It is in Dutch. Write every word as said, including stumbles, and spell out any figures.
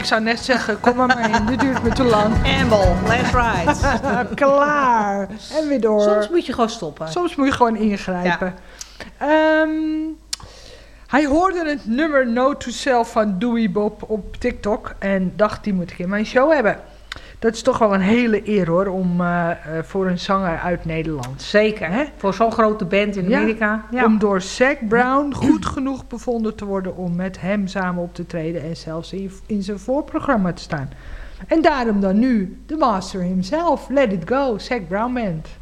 zou net zeggen, kom maar maar in, dit duurt me te lang. Amble, let's ride. Klaar. En weer door. Soms moet je gewoon stoppen. Soms moet je gewoon ingrijpen. Ja. Um, hij hoorde het nummer No to Self van Dewey Bob op TikTok en dacht, die moet ik in mijn show hebben. Dat is toch wel een hele eer hoor, om uh, uh, voor een zanger uit Nederland. Zeker, hè? Voor zo'n grote band in Amerika. Ja, ja. Om door Zac Brown goed genoeg bevonden te worden om met hem samen op te treden en zelfs in, in zijn voorprogramma te staan. En daarom dan nu de master himself, Let It Go, Zac Brown Band.